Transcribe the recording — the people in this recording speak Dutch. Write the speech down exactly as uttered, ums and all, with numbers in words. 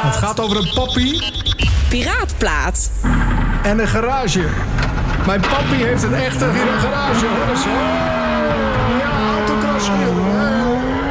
Het gaat over een pappie Piraatplaat. en een garage. Mijn pappie heeft een echte garage, hoor eens. Hoor.